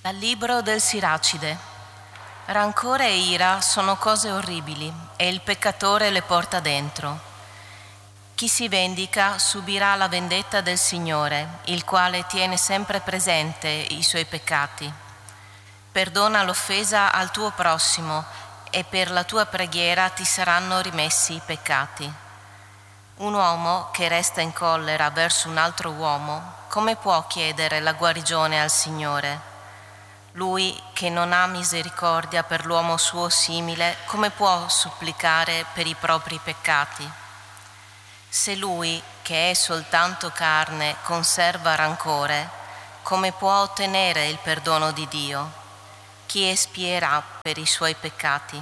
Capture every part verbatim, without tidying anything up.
Dal libro del Siracide. Rancore e ira sono cose orribili e il peccatore le porta dentro. Chi si vendica subirà la vendetta del Signore, il quale tiene sempre presente i suoi peccati. Perdona l'offesa al tuo prossimo e per la tua preghiera ti saranno rimessi i peccati. Un uomo che resta in collera verso un altro uomo, come può chiedere la guarigione al Signore? Lui che non ha misericordia per l'uomo suo simile, come può supplicare per i propri peccati? Se lui, che è soltanto carne, conserva rancore, come può ottenere il perdono di Dio? Chi espierà per i suoi peccati?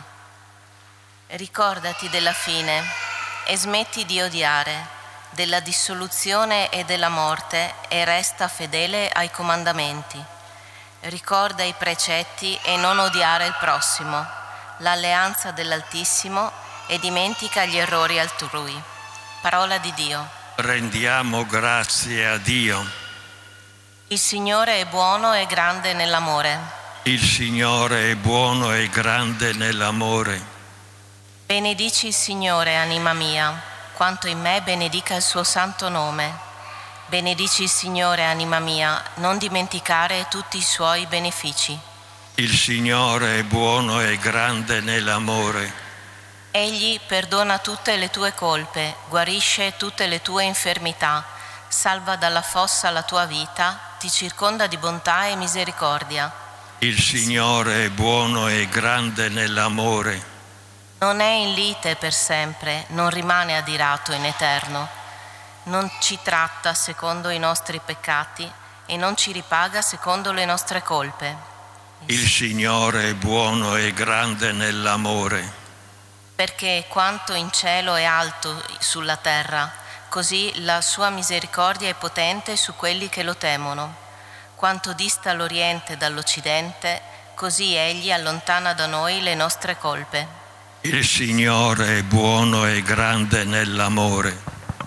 Ricordati della fine e smetti di odiare, della dissoluzione e della morte, e resta fedele ai comandamenti. Ricorda i precetti e non odiare il prossimo, l'alleanza dell'Altissimo, e dimentica gli errori altrui. Parola di Dio. Rendiamo grazie a Dio. Il Signore è buono e grande nell'amore. Il Signore è buono e grande nell'amore. Benedici il Signore, anima mia, quanto in me benedica il suo santo nome. Benedici il Signore, anima mia, non dimenticare tutti i suoi benefici. Il Signore è buono e grande nell'amore. Egli perdona tutte le tue colpe, guarisce tutte le tue infermità, salva dalla fossa la tua vita, ti circonda di bontà e misericordia. Il Signore è buono e grande nell'amore. Non è in lite per sempre, non rimane adirato in eterno. Non ci tratta secondo i nostri peccati e non ci ripaga secondo le nostre colpe. Il Signore è buono e grande nell'amore. Perché quanto in cielo è alto sulla terra, così la sua misericordia è potente su quelli che lo temono. Quanto dista l'Oriente dall'Occidente, così egli allontana da noi le nostre colpe. Il Signore è buono e grande nell'amore.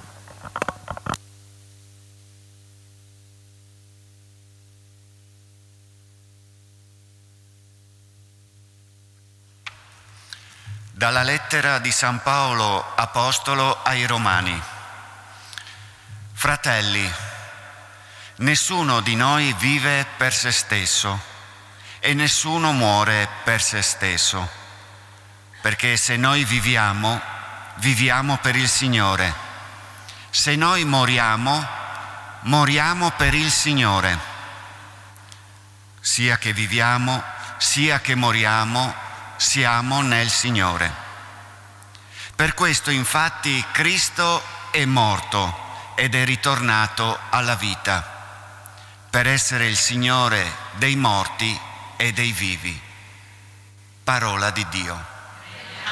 Dalla lettera di San Paolo Apostolo ai Romani. Fratelli, nessuno di noi vive per se stesso e nessuno muore per se stesso, perché se noi viviamo, viviamo per il Signore. Se noi moriamo, moriamo per il Signore. Sia che viviamo, sia che moriamo, siamo nel Signore. Per questo infatti Cristo è morto ed è ritornato alla vita, per essere il Signore dei morti e dei vivi. Parola di Dio.